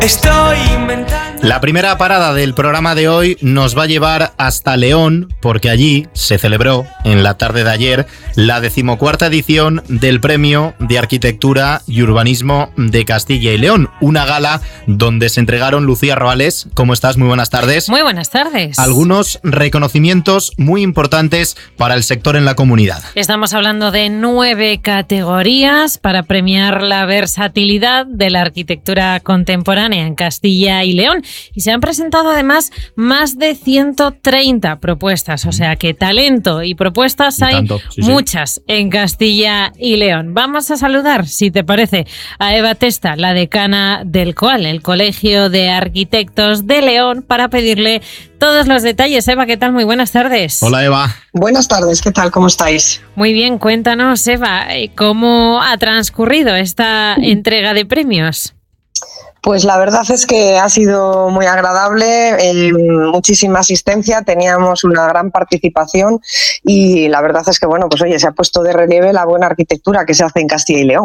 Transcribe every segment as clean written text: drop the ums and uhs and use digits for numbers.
Estoy inventando. La primera parada del programa de hoy nos va a llevar hasta León, porque allí se celebró en la tarde de ayer la 14ª edición del Premio de Arquitectura y Urbanismo de Castilla y León, una gala donde se entregaron, Lucía Roales, ¿cómo estás? Muy buenas tardes. Muy buenas tardes. Algunos reconocimientos muy importantes para el sector en la comunidad. Estamos hablando de 9 categorías para premiar la versatilidad de la arquitectura contemporánea en Castilla y León. Y se han presentado además más de 130 propuestas, o sea que talento y propuestas hay muchas en Castilla y León. Vamos a saludar, si te parece, a Eva Testa, la decana del COAL, el Colegio de Arquitectos de León, para pedirle todos los detalles. Eva, ¿qué tal? Muy buenas tardes. Hola, Eva. Buenas tardes, ¿qué tal? ¿Cómo estáis? Muy bien, cuéntanos, Eva, ¿cómo ha transcurrido esta entrega de premios? Pues la verdad es que ha sido muy agradable, muchísima asistencia, teníamos una gran participación y la verdad es que, bueno, pues oye, se ha puesto de relieve la buena arquitectura que se hace en Castilla y León.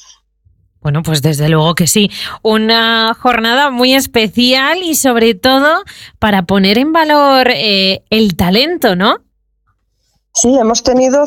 Bueno, pues desde luego que sí. Una jornada muy especial y sobre todo para poner en valor el talento, ¿no? Sí, hemos tenido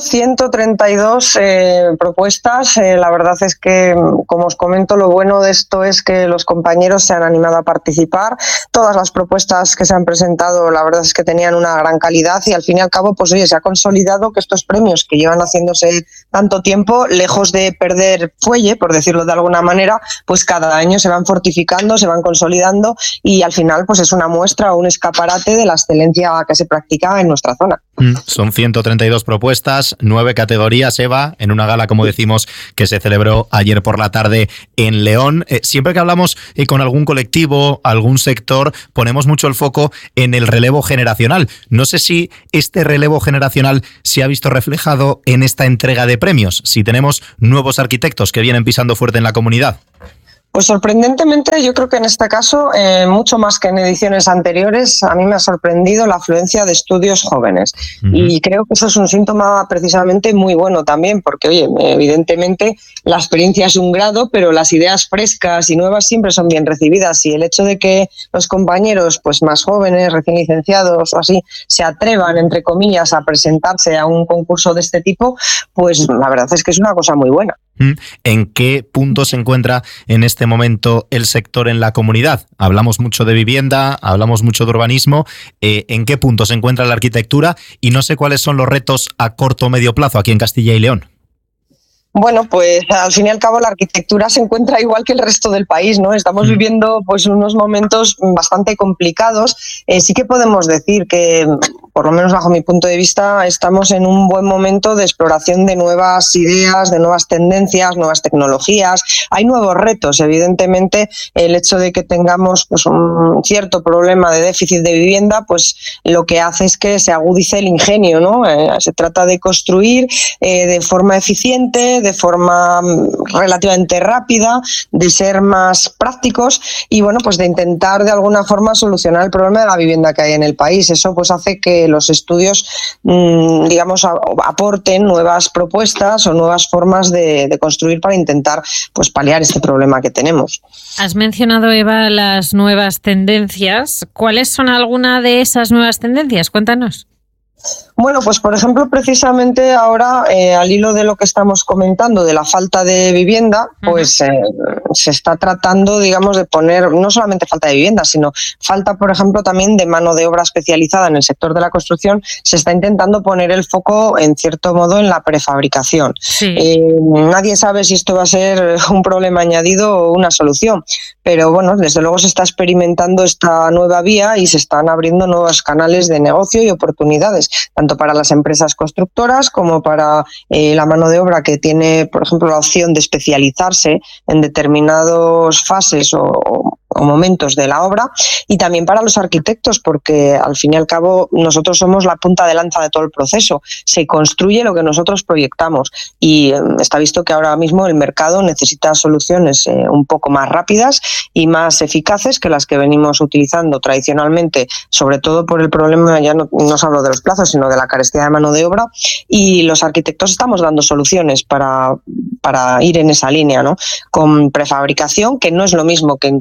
132 propuestas. La verdad es que, como os comento, lo bueno de esto es que los compañeros se han animado a participar. Todas las propuestas que se han presentado, la verdad es que tenían una gran calidad y al fin y al cabo, pues oye, se ha consolidado que estos premios que llevan haciéndose tanto tiempo, lejos de perder fuelle, por decirlo de alguna manera, pues cada año se van fortificando, se van consolidando y al final pues es una muestra o un escaparate de la excelencia que se practica en nuestra zona. Son 132 propuestas, 9 categorías, Eva, en una gala, como decimos, que se celebró ayer por la tarde en León. Siempre que hablamos con algún colectivo, algún sector, ponemos mucho el foco en el relevo generacional. No sé si este relevo generacional se ha visto reflejado en esta entrega de premios, si tenemos nuevos arquitectos que vienen pisando fuerte en la comunidad. Pues sorprendentemente, yo creo que en este caso, mucho más que en ediciones anteriores, a mí me ha sorprendido la afluencia de estudios jóvenes. Y creo que eso es un síntoma precisamente muy bueno también, porque, oye, evidentemente la experiencia es un grado, pero las ideas frescas y nuevas siempre son bien recibidas. Y el hecho de que los compañeros pues más jóvenes, recién licenciados o así, se atrevan, entre comillas, a presentarse a un concurso de este tipo, pues la verdad es que es una cosa muy buena. ¿En qué punto se encuentra en este momento el sector en la comunidad? Hablamos mucho de vivienda, hablamos mucho de urbanismo. ¿En qué punto se encuentra la arquitectura? Y no sé cuáles son los retos a corto o medio plazo aquí en Castilla y León. Bueno, pues al fin y al cabo la arquitectura se encuentra igual que el resto del país, ¿no? Estamos viviendo pues unos momentos bastante complicados. Sí que podemos decir que, por lo menos bajo mi punto de vista, estamos en un buen momento de exploración de nuevas ideas, de nuevas tendencias, nuevas tecnologías. Hay nuevos retos, evidentemente. El hecho de que tengamos pues un cierto problema de déficit de vivienda, pues lo que hace es que se agudice el ingenio, ¿no? Se trata de construir de forma eficiente, de forma relativamente rápida, de ser más prácticos y bueno, pues de intentar de alguna forma solucionar el problema de la vivienda que hay en el país. Eso pues hace que los estudios, digamos, aporten nuevas propuestas o nuevas formas de construir para intentar pues paliar este problema que tenemos. Has mencionado, Eva, las nuevas tendencias. ¿Cuáles son algunas de esas nuevas tendencias? Cuéntanos. Bueno, pues por ejemplo, precisamente ahora, al hilo de lo que estamos comentando, de la falta de vivienda, pues se está tratando, digamos, de poner no solamente falta de vivienda, sino falta, por ejemplo, también de mano de obra especializada en el sector de la construcción. Se está intentando poner el foco, en cierto modo, en la prefabricación. Sí. Nadie sabe si esto va a ser un problema añadido o una solución, pero bueno, desde luego se está experimentando esta nueva vía y se están abriendo nuevos canales de negocio y oportunidades, tanto para las empresas constructoras como para la mano de obra que tiene, por ejemplo, la opción de especializarse en determinadas fases o momentos de la obra, y también para los arquitectos, porque al fin y al cabo nosotros somos la punta de lanza de todo el proceso. Se construye lo que nosotros proyectamos y está visto que ahora mismo el mercado necesita soluciones un poco más rápidas y más eficaces que las que venimos utilizando tradicionalmente, sobre todo por el problema, ya no os hablo de los plazos, sino de la carestía de mano de obra, y los arquitectos estamos dando soluciones para ir en esa línea, ¿no? Con prefabricación, que no es lo mismo que industrialización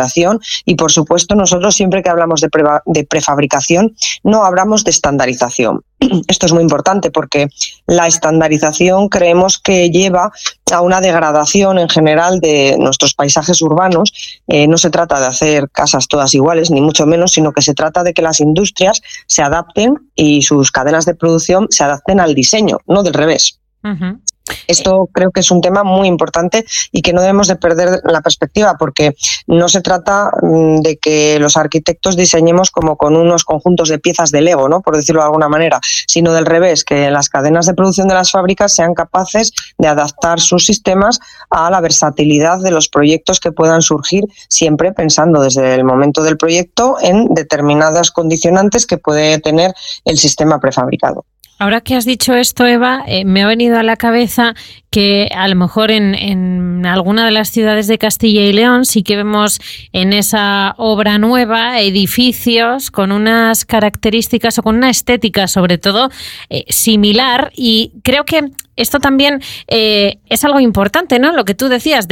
estandarización y, por supuesto, nosotros siempre que hablamos de prefabricación no hablamos de estandarización. Esto es muy importante porque la estandarización creemos que lleva a una degradación en general de nuestros paisajes urbanos. No se trata de hacer casas todas iguales, ni mucho menos, sino que se trata de que las industrias se adapten y sus cadenas de producción se adapten al diseño, no del revés. Uh-huh. Esto creo que es un tema muy importante y que no debemos de perder la perspectiva, porque no se trata de que los arquitectos diseñemos como con unos conjuntos de piezas de Lego, ¿no?, por decirlo de alguna manera, sino del revés, que las cadenas de producción de las fábricas sean capaces de adaptar sus sistemas a la versatilidad de los proyectos que puedan surgir, siempre pensando desde el momento del proyecto en determinadas condicionantes que puede tener el sistema prefabricado. Ahora que has dicho esto, Eva, me ha venido a la cabeza que a lo mejor en alguna de las ciudades de Castilla y León sí que vemos en esa obra nueva edificios con unas características o con una estética sobre todo similar, y creo que esto también es algo importante, ¿no? Lo que tú decías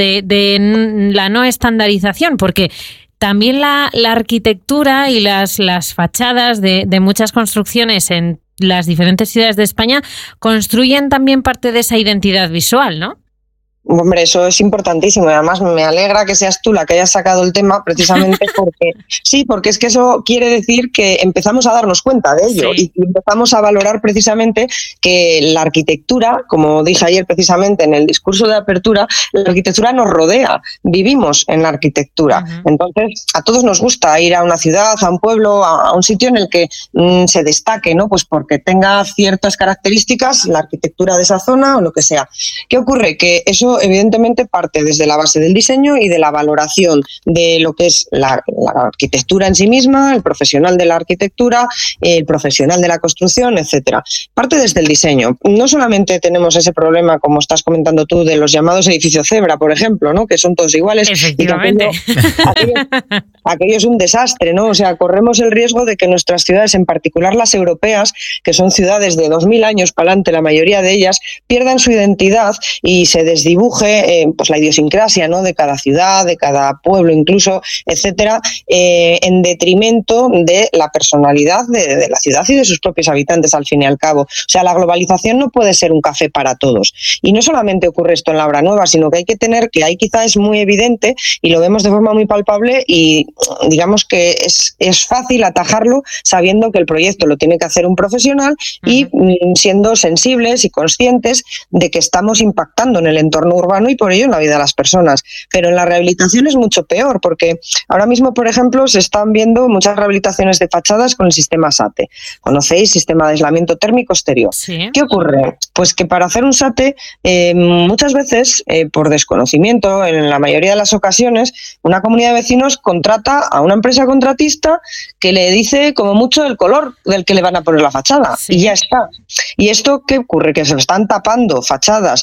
de la no estandarización, porque también la arquitectura y las fachadas de muchas construcciones en las diferentes ciudades de España construyen también parte de esa identidad visual, ¿no? Hombre, eso es importantísimo y además me alegra que seas tú la que hayas sacado el tema, precisamente porque sí, porque es que eso quiere decir que empezamos a darnos cuenta de ello, sí, y empezamos a valorar precisamente que la arquitectura, como dije ayer precisamente en el discurso de apertura, la arquitectura nos rodea, vivimos en la arquitectura. Uh-huh. Entonces, a todos nos gusta ir a una ciudad, a un pueblo, a un sitio en el que se destaque, ¿no? Pues porque tenga ciertas características, la arquitectura de esa zona o lo que sea. ¿Qué ocurre? Que eso evidentemente parte desde la base del diseño y de la valoración de lo que es la arquitectura en sí misma, el profesional de la arquitectura, el profesional de la construcción, etcétera. Parte desde el diseño. No solamente tenemos ese problema, como estás comentando tú, de los llamados edificios cebra, por ejemplo, ¿no?, que son todos iguales. Efectivamente. Aquello es un desastre, ¿no? O sea, corremos el riesgo de que nuestras ciudades, en particular las europeas, que son ciudades de 2000 años para adelante, la mayoría de ellas, pierdan su identidad y se desdibuje pues la idiosincrasia, ¿no?, de cada ciudad, de cada pueblo incluso, etcétera, en detrimento de la personalidad de la ciudad y de sus propios habitantes, al fin y al cabo. O sea, la globalización no puede ser un café para todos. Y no solamente ocurre esto en la obra nueva, sino que hay que tener, que ahí quizá es muy evidente y lo vemos de forma muy palpable, y digamos que es fácil atajarlo sabiendo que el proyecto lo tiene que hacer un profesional y siendo sensibles y conscientes de que estamos impactando en el entorno urbano y por ello en la vida de las personas. Pero en la rehabilitación es mucho peor, porque ahora mismo, por ejemplo, se están viendo muchas rehabilitaciones de fachadas con el sistema SATE. ¿Conocéis? Sistema de aislamiento térmico exterior. Sí. ¿Qué ocurre? Pues que para hacer un SATE, muchas veces, por desconocimiento, en la mayoría de las ocasiones, una comunidad de vecinos contrata a una empresa contratista que le dice como mucho el color del que le van a poner la fachada. Sí. Y ya está. ¿Y esto qué ocurre? Que se están tapando fachadas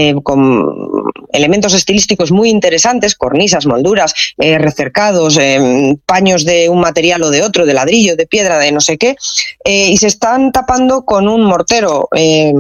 con elementos estilísticos muy interesantes, cornisas, molduras, recercados, paños de un material o de otro, de ladrillo, de piedra, de no sé qué, y se están tapando con un mortero,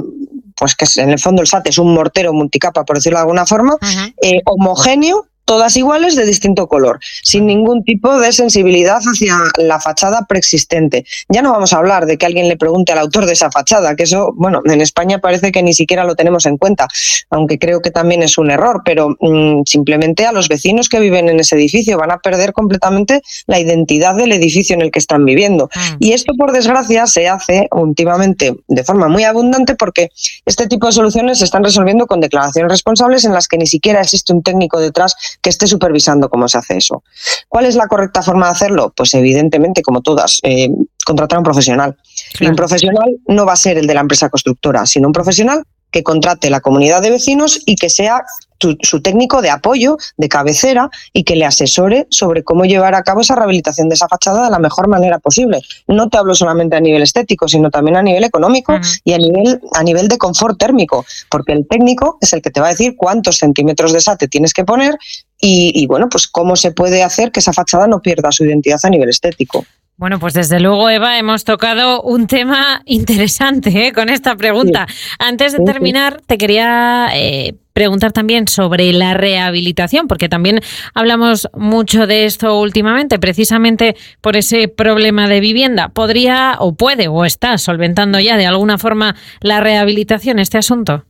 pues que en el fondo el SATE es un mortero multicapa, por decirlo de alguna forma, homogéneo, todas iguales de distinto color, sin ningún tipo de sensibilidad hacia la fachada preexistente. Ya no vamos a hablar de que alguien le pregunte al autor de esa fachada, que eso, bueno, en España parece que ni siquiera lo tenemos en cuenta, aunque creo que también es un error, pero simplemente a los vecinos que viven en ese edificio van a perder completamente la identidad del edificio en el que están viviendo. Y esto, por desgracia, se hace últimamente de forma muy abundante porque este tipo de soluciones se están resolviendo con declaraciones responsables en las que ni siquiera existe un técnico detrás que esté supervisando cómo se hace eso. ¿Cuál es la correcta forma de hacerlo? Pues evidentemente, como todas, contratar a un profesional. Claro. Y un profesional no va a ser el de la empresa constructora, sino un profesional que contrate la comunidad de vecinos y que sea su técnico de apoyo, de cabecera, y que le asesore sobre cómo llevar a cabo esa rehabilitación de esa fachada de la mejor manera posible. No te hablo solamente a nivel estético, sino también a nivel económico y a nivel de confort térmico, porque el técnico es el que te va a decir cuántos centímetros de SATE tienes que poner y bueno, pues cómo se puede hacer que esa fachada no pierda su identidad a nivel estético. Bueno, pues desde luego, Eva, hemos tocado un tema interesante con esta pregunta. Sí. Antes de terminar, te quería preguntar también sobre la rehabilitación, porque también hablamos mucho de esto últimamente, precisamente por ese problema de vivienda. ¿Podría o puede o está solventando ya de alguna forma la rehabilitación este asunto?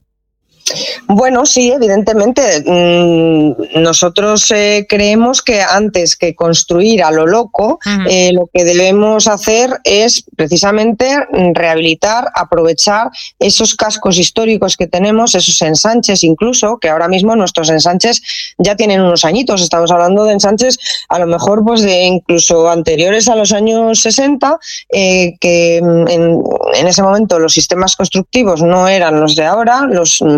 Bueno, sí, evidentemente. Nosotros creemos que antes que construir a lo loco, lo que debemos hacer es precisamente rehabilitar, aprovechar esos cascos históricos que tenemos, esos ensanches incluso, que ahora mismo nuestros ensanches ya tienen unos añitos. Estamos hablando de ensanches a lo mejor pues de incluso anteriores a los años 60, que en ese momento los sistemas constructivos no eran los de ahora,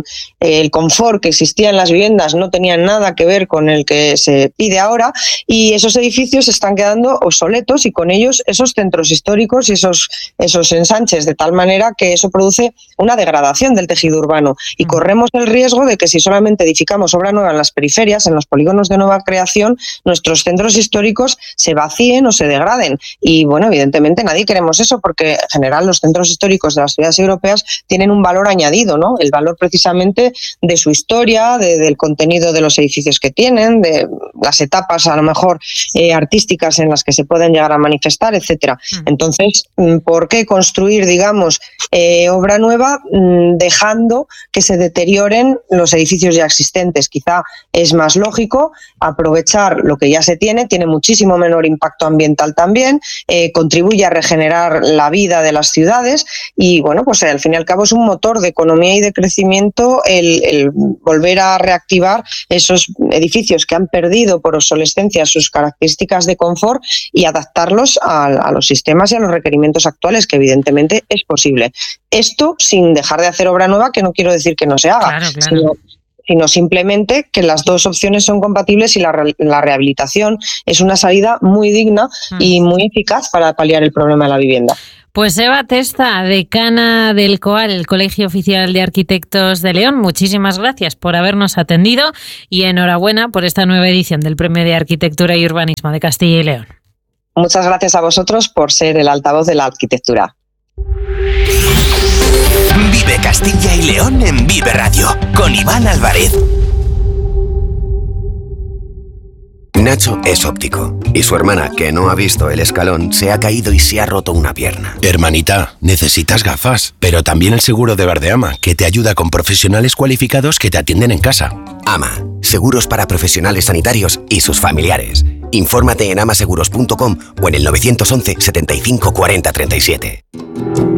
el confort que existía en las viviendas no tenía nada que ver con el que se pide ahora, y esos edificios están quedando obsoletos y con ellos esos centros históricos y esos ensanches, de tal manera que eso produce una degradación del tejido urbano, y corremos el riesgo de que si solamente edificamos obra nueva en las periferias, en los polígonos de nueva creación, nuestros centros históricos se vacíen o se degraden. Y bueno, evidentemente nadie queremos eso, porque en general los centros históricos de las ciudades europeas tienen un valor añadido, ¿no? El valor precisamente de su historia, del contenido de los edificios que tienen, de las etapas a lo mejor artísticas en las que se pueden llegar a manifestar, etcétera. Entonces, ¿por qué construir, digamos, obra nueva dejando que se deterioren los edificios ya existentes? Quizá es más lógico aprovechar lo que ya se tiene muchísimo menor impacto ambiental también, contribuye a regenerar la vida de las ciudades y, bueno, pues al fin y al cabo es un motor de economía y de crecimiento el volver a reactivar esos edificios que han perdido por obsolescencia sus características de confort y adaptarlos a los sistemas y a los requerimientos actuales, que evidentemente es posible. Esto sin dejar de hacer obra nueva, que no quiero decir que no se haga, claro. Sino simplemente que las dos opciones son compatibles y la rehabilitación es una salida muy digna y muy eficaz para paliar el problema de la vivienda. Pues Eva Testa, decana del COAL, el Colegio Oficial de Arquitectos de León, muchísimas gracias por habernos atendido y enhorabuena por esta nueva edición del Premio de Arquitectura y Urbanismo de Castilla y León. Muchas gracias a vosotros por ser el altavoz de la arquitectura. Vive Castilla y León en Vive Radio, con Iván Álvarez. Nacho es óptico y su hermana, que no ha visto el escalón, se ha caído y se ha roto una pierna. Hermanita, necesitas gafas, pero también el seguro de Verdeama, que te ayuda con profesionales cualificados que te atienden en casa. AMA, seguros para profesionales sanitarios y sus familiares. Infórmate en amaseguros.com o en el 911 75 40 37.